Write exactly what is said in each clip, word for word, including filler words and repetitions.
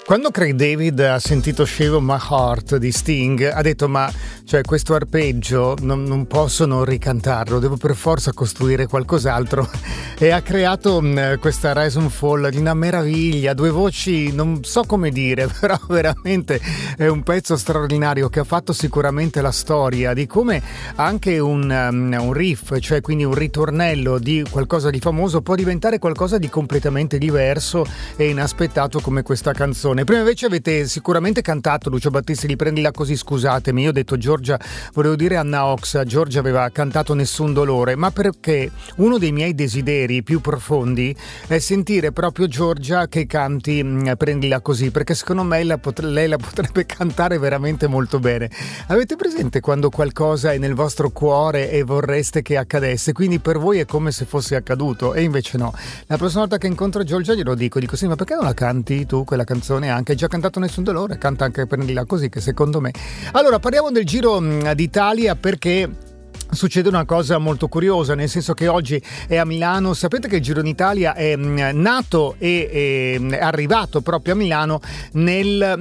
Quando Craig David ha sentito Shave My Heart di Sting, ha detto ma cioè, questo arpeggio non, non posso non ricantarlo, devo per forza costruire qualcos'altro, e ha creato mh, questa Rise and Fall di una meraviglia, due voci non so come dire, però veramente è un pezzo straordinario che ha fatto sicuramente la storia di come anche un, um, un riff, cioè quindi un ritornello di qualcosa di famoso, può diventare qualcosa di completamente diverso e inaspettato come questa canzone. Prima invece avete sicuramente cantato Lucio Battisti di Prendila Così, scusatemi, io ho detto Giorgia, volevo dire Anna Ox, Giorgia aveva cantato Nessun Dolore, ma perché uno dei miei desideri più profondi è sentire proprio Giorgia che canti mh, Prendila Così, perché secondo me la pot- lei la potrebbe cantare veramente molto bene. Avete presente quando qualcosa è nel vostro cuore e vorreste che accadesse, quindi per voi è come se fosse accaduto, e invece no. La prossima volta che incontro Giorgia glielo dico, dico sì, ma perché non la canti tu quella canzone? Anche già cantato Nessun Dolore, canta anche Prendila Così, che secondo me. Allora parliamo del Giro d'Italia, perché succede una cosa molto curiosa, nel senso che oggi è a Milano. Sapete che il Giro d'Italia è nato e è arrivato proprio a Milano nel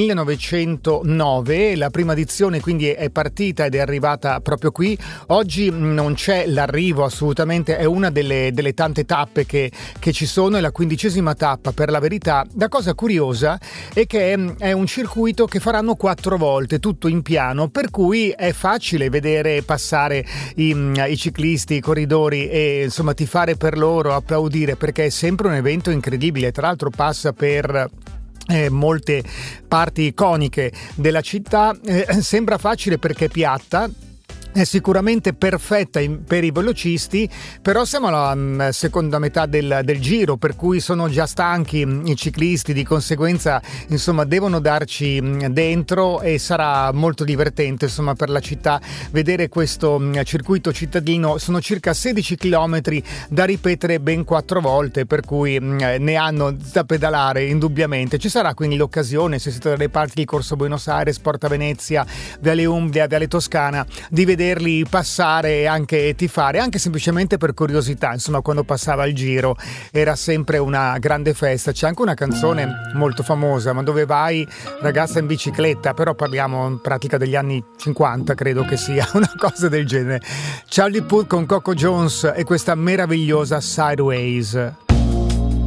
millenovecentonove, la prima edizione quindi è partita ed è arrivata proprio qui. Oggi non c'è l'arrivo assolutamente, è una delle, delle tante tappe che, che ci sono, è la quindicesima tappa per la verità. La cosa curiosa è che è, è un circuito che faranno quattro volte, tutto in piano, per cui è facile vedere passare I, i ciclisti, i corridori e insomma tifare per loro, applaudire, perché è sempre un evento incredibile. Tra l'altro passa per Eh, molte parti iconiche della città, eh, sembra facile perché è piatta, è sicuramente perfetta in, per i velocisti, però siamo alla um, seconda metà del, del giro, per cui sono già stanchi um, i ciclisti, di conseguenza insomma devono darci um, dentro, e sarà molto divertente insomma per la città vedere questo um, circuito cittadino. Sono circa sedici chilometri da ripetere ben quattro volte, per cui um, ne hanno da pedalare indubbiamente. Ci sarà quindi l'occasione, se siete dalle parti di Corso Buenos Aires, Porta Venezia, Viale Umbria, Viale Toscana, di vedere vederli passare e anche tifare, anche semplicemente per curiosità. Insomma, quando passava il giro era sempre una grande festa. C'è anche una canzone molto famosa, Ma dove vai ragazza in bicicletta, però parliamo in pratica degli anni cinquanta, credo che sia una cosa del genere. Charlie Puth con Coco Jones e questa meravigliosa Sideways.